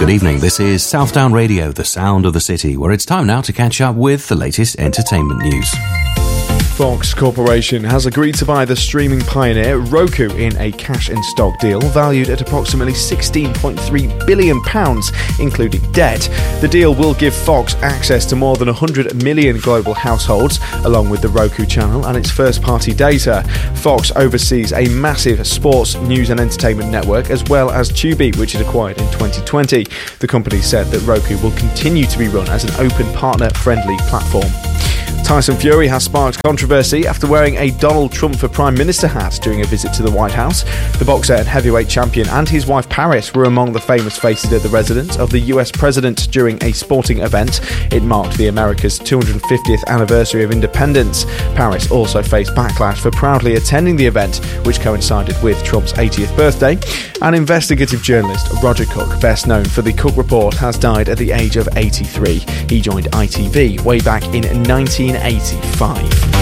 Good evening, this is Southdown Radio, the sound of the city, where it's time now to catch up with the latest entertainment news. Fox Corporation has agreed to buy the streaming pioneer Roku in a cash-in-stock deal valued at approximately £16.3 billion, including debt. The deal will give Fox access to more than 100 million global households, along with the Roku channel and its first-party data. Fox oversees a massive sports, news and entertainment network, as well as Tubi, which it acquired in 2020. The company said that Roku will continue to be run as an open, partner-friendly platform. Tyson Fury has sparked controversy after wearing a Donald Trump for Prime Minister hat during a visit to the White House. The boxer and heavyweight champion and his wife Paris were among the famous faces at the residence of the US president during a sporting event. It marked the America's 250th anniversary of independence. Paris also faced backlash for proudly attending the event, which coincided with Trump's 80th birthday. And investigative journalist Roger Cook, best known for The Cook Report, has died at the age of 83. He joined ITV way back in 1985.